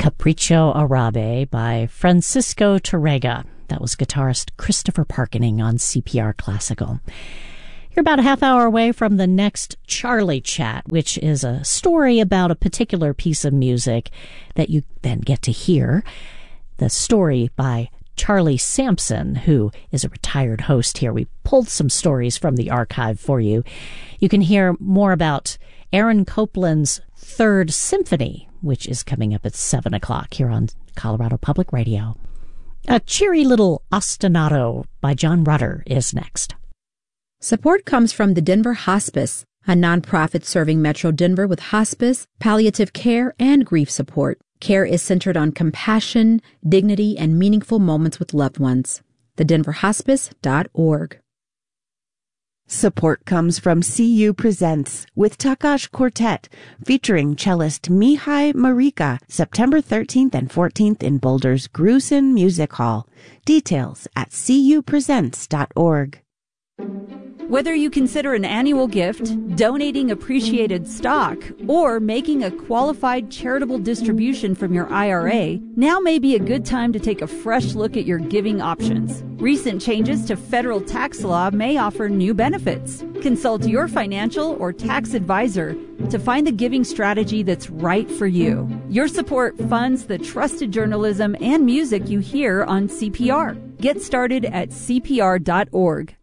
Capriccio Arabe by Francisco Tárrega. That was guitarist Christopher Parkening on CPR Classical. You're about a half hour away from the next Charlie Chat, which is a story about a particular piece of music that you then get to hear. The story by Charlie Sampson, who is a retired host here. We pulled some stories from the archive for you. You can hear more about Aaron Copland's Third Symphony, which is coming up at 7 o'clock here on Colorado Public Radio. A cheery little ostinato by John Rutter is next. Support comes from the Denver Hospice, a nonprofit serving Metro Denver with hospice, palliative care, and grief support. Care is centered on compassion, dignity, and meaningful moments with loved ones. TheDenverHospice.org. Support comes from CU Presents with Takash Quartet, featuring cellist Mihai Marika, September 13th and 14th in Boulder's Grusin Music Hall. Details at cupresents.org. Whether you consider an annual gift, donating appreciated stock, or making a qualified charitable distribution from your IRA, now may be a good time to take a fresh look at your giving options. Recent changes to federal tax law may offer new benefits. Consult your financial or tax advisor to find the giving strategy that's right for you. Your support funds the trusted journalism and music you hear on CPR. Get started at CPR.org.